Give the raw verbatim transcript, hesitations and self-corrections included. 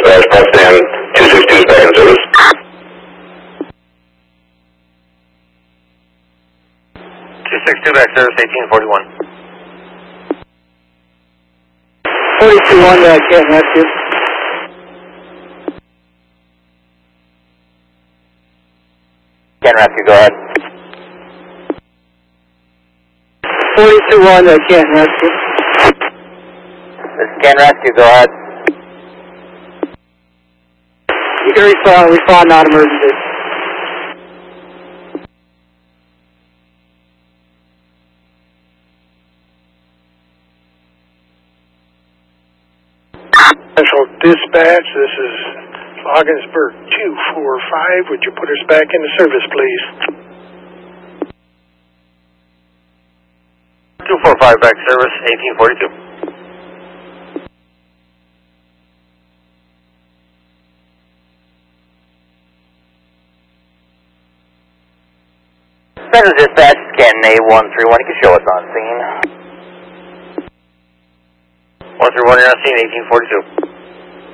dispatch, Park Stand two six two is back in service. two six two back service, eighteen forty-one. forty-two one, uh, Canton Rescue. Canton Rescue, go ahead. forty-two one, uh, Canton Rescue. This is Canton Rescue, go ahead. You can respond, respond non-emergency. Central Dispatch, this is Ogdensburg two four five. Would you put us back into service, please? two four five back service, eighteen forty-two. Central Dispatch, Canton A one three one, you can show us on scene. one three one, you're on scene, eighteen forty-two.